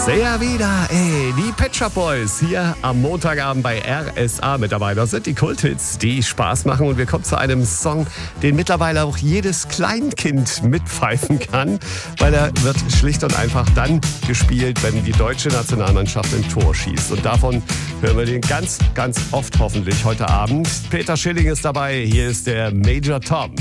Sehr wieder, die Pet Shop Boys hier am Montagabend bei RSA mit dabei. Das sind die Kulthits, die Spaß machen, und wir kommen zu einem Song, den mittlerweile auch jedes Kleinkind mitpfeifen kann, weil er wird schlicht und einfach dann gespielt, wenn die deutsche Nationalmannschaft ein Tor schießt. Und davon hören wir den ganz, ganz oft hoffentlich heute Abend. Peter Schilling ist dabei, hier ist der Major Tom.